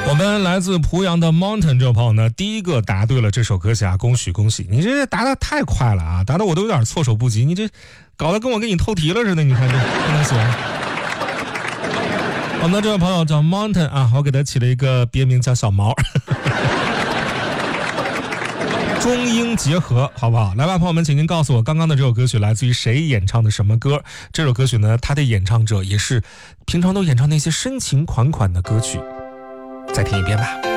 我们来自濮阳的 Mountain 这位朋友呢，第一个答对了这首歌曲啊，恭喜恭喜！你这答得太快了啊，答得我都有点措手不及，你这搞得跟我给你透题了似的，你看这不能行。我们的这位朋友叫 Mountain 啊，我给他起了一个别名叫小毛。中英结合，好不好？来吧，朋友们，请您告诉我，刚刚的这首歌曲来自于谁演唱的什么歌？这首歌曲呢，它的演唱者也是平常都演唱那些深情款款的歌曲。再听一遍吧。